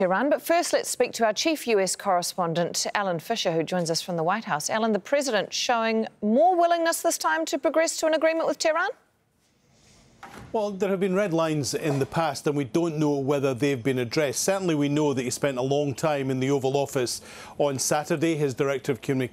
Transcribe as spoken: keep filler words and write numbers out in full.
Iran. But first, let's speak to our chief U S correspondent, Alan Fisher, who joins us from the White House. Alan, the president showing more willingness this time to progress to an agreement with Tehran? Well, there have been red lines in the past and we don't know whether they've been addressed. Certainly we know that he spent a long time in the Oval Office on Saturday. His director of communications